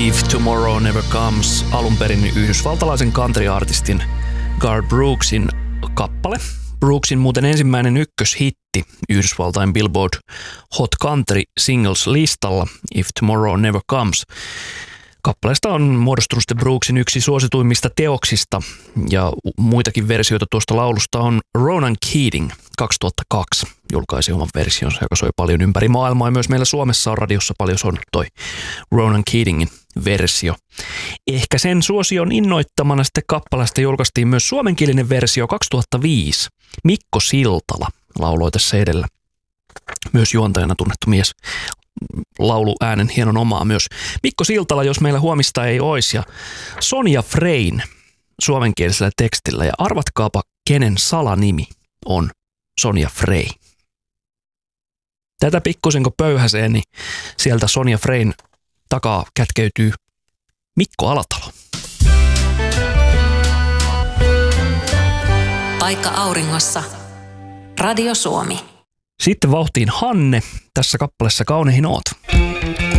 If Tomorrow Never Comes, alun perin yhdysvaltalaisen country-artistin Garth Brooksin kappale. Brooksin muuten ensimmäinen ykköshitti Yhdysvaltain Billboard Hot Country Singles-listalla If Tomorrow Never Comes. Kappaleesta on muodostunut sitten Brooksin yksi suosituimmista teoksista, ja muitakin versioita tuosta laulusta on Ronan Keating 2002 julkaisi oman versionsa, joka soi paljon ympäri maailmaa, ja myös meillä Suomessa on radiossa paljon soinut toi Ronan Keatingin versio. Ehkä sen suosion innoittamana sitten kappaleesta julkaistiin myös suomenkielinen versio 2005. Mikko Siltala lauloi tässä edellä. Myös juontajana tunnettu mies. Lauluäänen hienon omaa myös. Mikko Siltala, jos meillä huomista ei olisi, ja Sonja Frein suomenkielisellä tekstillä. Ja arvatkaapa, kenen salanimi on Sonja Frey. Tätä pikkusenko pöyhäseen, niin sieltä Sonja Frein takaa kätkeytyy Mikko Alatalo. Paikka auringossa. Radio Suomi. Sitten vauhtiin Hanne. Tässä kappaleessa Kauneihin oot.